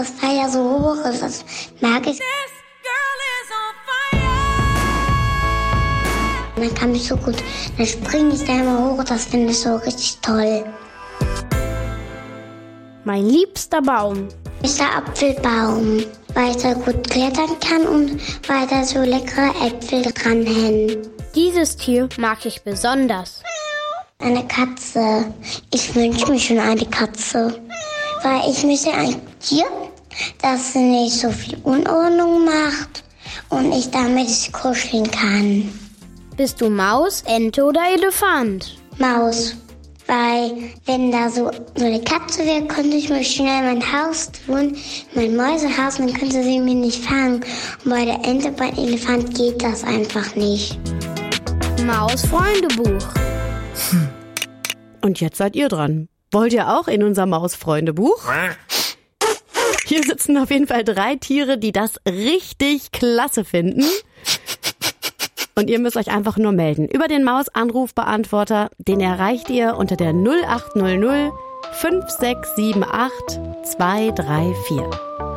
Das war ja so hoch ist, das mag ich. Dann kann ich so gut, dann springe ich da immer hoch, das finde ich so richtig toll. Mein liebster Baum ist der Apfelbaum, weil ich da gut klettern kann und weil da so leckere Äpfel dranhängen. Dieses Tier mag ich besonders. Eine Katze. Ich wünsche mir schon eine Katze. Weil ich möchte ein Tier, das nicht so viel Unordnung macht und ich damit kuscheln kann. Bist du Maus, Ente oder Elefant? Maus. Weil wenn da so eine Katze wäre, könnte ich mir schnell mein Haus tun, mein Mäusehaus, und dann könnte sie mich nicht fangen. Und bei der Ente, bei dem Elefant geht das einfach nicht. Maus-Freundebuch. Und jetzt seid ihr dran. Wollt ihr auch in unser Maus-Freundebuch? Hier sitzen auf jeden Fall 3 Tiere, die das richtig klasse finden. Und ihr müsst euch einfach nur melden. Über den Maus-Anrufbeantworter, den erreicht ihr unter der 0800 5678 234.